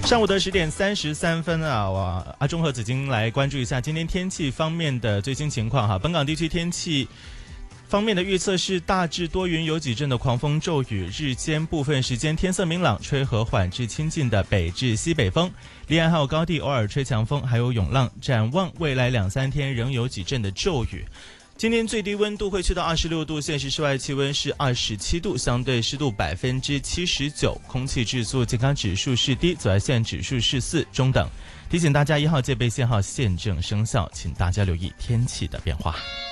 上午的10点33分啊，阿中和紫金来关注一下今天天气方面的最新情况哈。本港地区天气方面的预测是大致多云，有几阵的狂风骤雨，日间部分时间天色明朗，吹和缓至清劲的北至西北风，离岸还有高地偶尔吹强风，还有涌浪。展望未来2-3天仍有几阵的骤雨。今天最低温度会去到26度，现时室外气温是27度，相对湿度79%，空气质素健康指数是低，紫外线指数是4，中等。提醒大家1号戒备信号现正生效，请大家留意天气的变化。